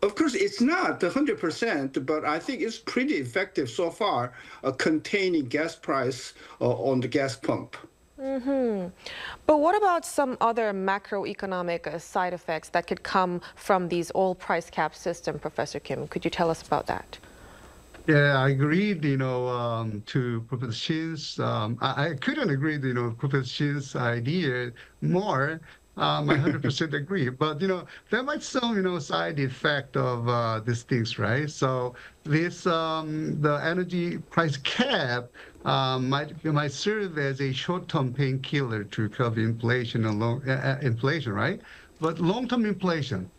Of course, it's not 100%, but I think it's pretty effective so far, containing gas price on the gas pump. But what about some other macroeconomic side effects that could come from these oil price cap system, Professor Kim? Could you tell us about that? Yeah, I agreed, to Professor Shin's. I couldn't agree, Professor Shin's idea more. I 100% agree. But, there might some, side effect of these things, right? So the energy price cap might serve as a short-term painkiller to curb inflation and inflation, right? But long-term inflation,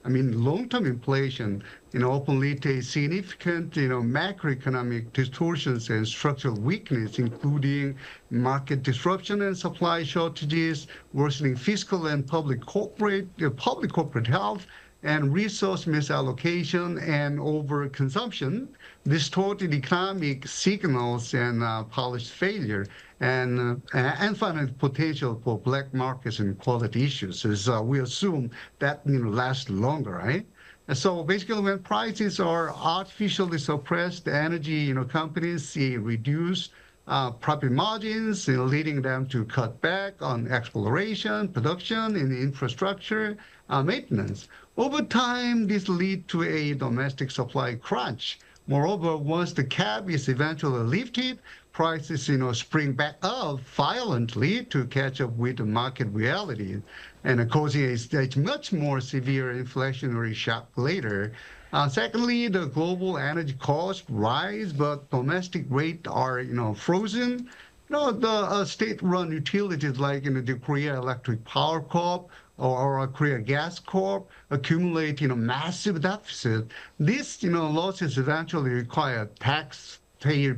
often lead to a significant, macroeconomic distortions and structural weakness, including market disruption and supply shortages, worsening fiscal and public corporate health, and resource misallocation and overconsumption, distorted economic signals and policy failure, and finally potential for black markets and quality issues. As we assume that lasts longer, right? And so basically, when prices are artificially suppressed, the energy companies see reduced profit margins, leading them to cut back on exploration, production, and infrastructure maintenance. Over time, this leads to a domestic supply crunch. Moreover, once the cap is eventually lifted, prices, spring back up violently to catch up with the market reality, and causing a much more severe inflationary shock later. Secondly, the global energy costs rise, but domestic rates are, frozen. The state-run utilities like the Korea Electric Power Corp or Korea Gas Corp accumulate, massive deficit. These, losses eventually require taxpayer,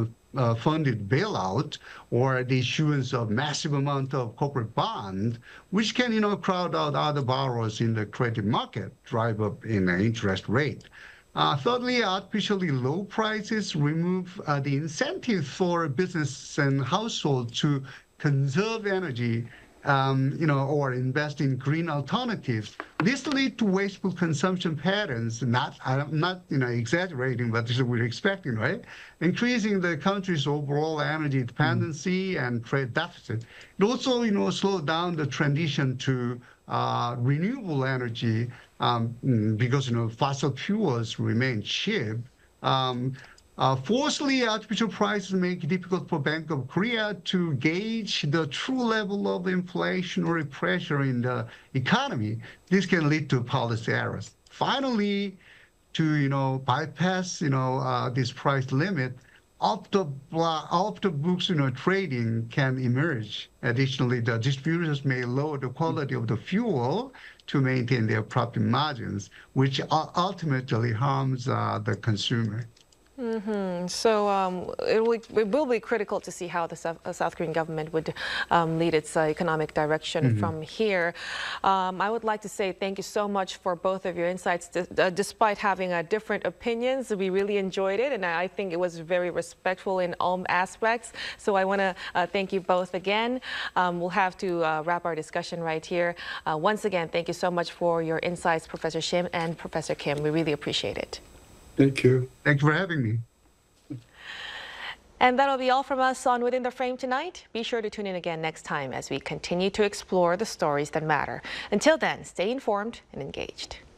funded bailout or the issuance of massive amount of corporate bond, which can, crowd out other borrowers in the credit market, drive up in the interest rate. Thirdly, artificially low prices remove the incentive for business and households to conserve energy, or invest in green alternatives. This leads to wasteful consumption patterns. I'm not, exaggerating, but this is what we're expecting, right? Increasing the country's overall energy dependency and trade deficit. It also, slowed down the transition to renewable energy because, fossil fuels remain cheap. Fourthly, artificial prices make it difficult for Bank of Korea to gauge the true level of inflationary pressure in the economy. This can lead to policy errors. Finally, to bypass this price limit, off the books trading can emerge. Additionally, the distributors may lower the quality of the fuel to maintain their profit margins, which ultimately harms the consumer. So it will be critical to see how the South Korean government would lead its economic direction from here. I would like to say thank you so much for both of your insights. Despite having different opinions, we really enjoyed it, and I think it was very respectful in all aspects. So I want to thank you both again. We'll have to wrap our discussion right here. Once again, thank you so much for your insights, Professor Shim and Professor Kim. We really appreciate it. Thank you. Thanks for having me. And that'll be all from us on Within the Frame tonight. Be sure to tune in again next time as we continue to explore the stories that matter. Until then, stay informed and engaged.